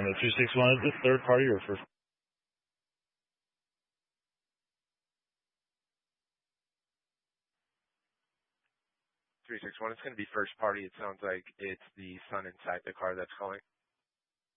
And the 261 is the third party or first? 361. It's going to be first party. It sounds like it's the son inside the car that's calling.